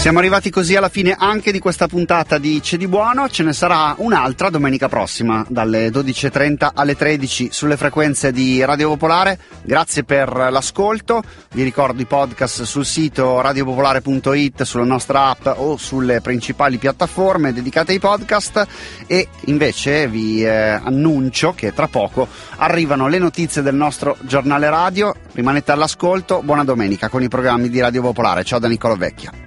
Siamo arrivati così alla fine anche di questa puntata di C'è di buono. Ce ne sarà un'altra domenica prossima dalle 12.30 alle 13 sulle frequenze di Radio Popolare. Grazie per l'ascolto, vi ricordo i podcast sul sito radiopopolare.it, sulla nostra app o sulle principali piattaforme dedicate ai podcast, e invece vi annuncio che tra poco arrivano le notizie del nostro giornale radio. Rimanete all'ascolto, buona domenica con i programmi di Radio Popolare. Ciao da Niccolo Vecchia.